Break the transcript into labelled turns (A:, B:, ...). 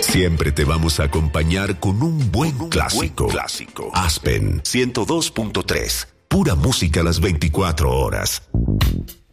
A: Siempre te vamos a acompañar con un buen clásico. Aspen 102.3. Pura música las 24 horas.